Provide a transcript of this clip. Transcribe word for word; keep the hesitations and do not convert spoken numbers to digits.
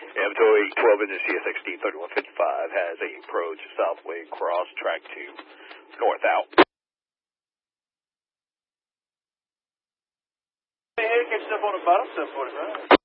Amato eight twelve engine C S X T thirty-one fifty-five has a approach southway cross track to north out. Hey, catch up on the bottom, seven forty-five.